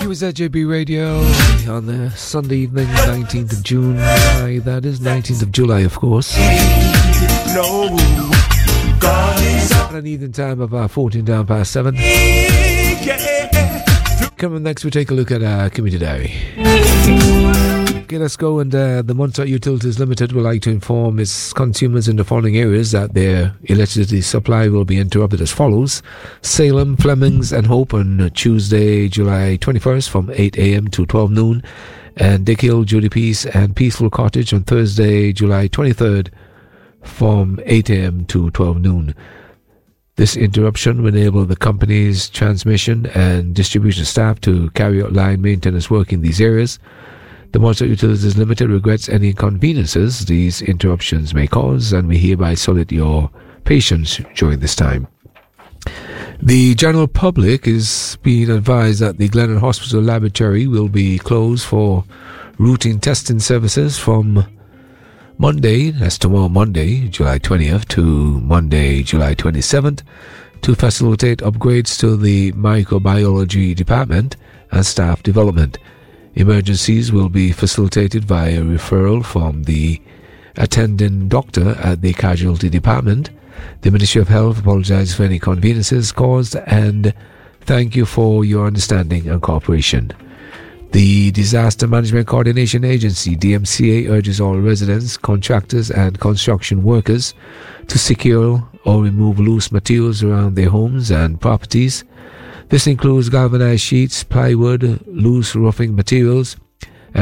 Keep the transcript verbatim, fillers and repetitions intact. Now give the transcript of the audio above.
Q Z J B Radio on the Sunday evening, nineteenth of June. July, that is nineteenth of July, of course. No, God is At an evening time of uh, fourteen down past seven. Coming next, we take a look at our community diary. Okay, let's go. And uh, the Montserrat Utilities Limited would like to inform its consumers in the following areas that their electricity supply will be interrupted as follows: Salem, Flemings and Hope on Tuesday, July twenty-first from eight a.m. to twelve noon, and Dick Hill, Judy Peace and Peaceful Cottage on Thursday, July twenty-third from eight a.m. to twelve noon. This interruption will enable the company's transmission and distribution staff to carry out line maintenance work in these areas. The Montserrat Utilities Limited regrets any inconveniences these interruptions may cause, and we hereby solicit your patience during this time. The general public is being advised that the Glennon Hospital Laboratory will be closed for routine testing services from Monday, that's tomorrow Monday, July twentieth, to Monday, July twenty-seventh, to facilitate upgrades to the microbiology department and staff development. Emergencies will be facilitated via referral from the attending doctor at the casualty department. The Ministry of Health apologizes for any inconveniences caused and thank you for your understanding and cooperation. The Disaster Management Coordination Agency, D M C A, urges all residents, contractors and construction workers to secure or remove loose materials around their homes and properties. This includes galvanized sheets, plywood, loose roofing materials,